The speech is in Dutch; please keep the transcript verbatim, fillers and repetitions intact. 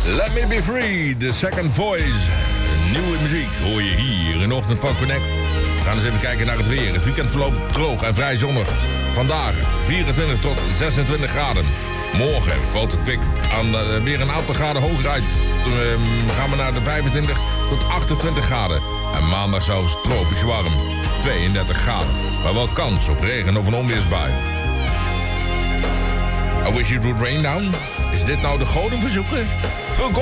Let Me Be Free, The Second Voice. Nieuwe muziek hoor je hier in de ochtend van Connect. We gaan eens even kijken naar het weer. Het weekend verloopt droog en vrij zonnig. Vandaag vierentwintig tot zesentwintig graden. Morgen valt het kwik aan uh, weer een aantal graden hoger uit. Toen uh, gaan we naar de vijfentwintig tot achtentwintig graden. En maandag zelfs tropisch warm, tweeëndertig graden. Maar wel kans op regen of een onweersbui. I wish it would rain down. Is dit nou de goden verzoeken?